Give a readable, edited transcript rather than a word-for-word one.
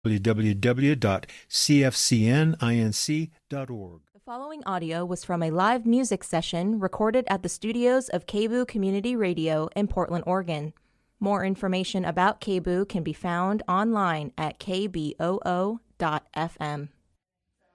www.cfcninc.org. The following audio was from a live music session recorded at the studios of KBOO Community Radio in Portland, Oregon. More information about KBOO can be found online at kboo.fm.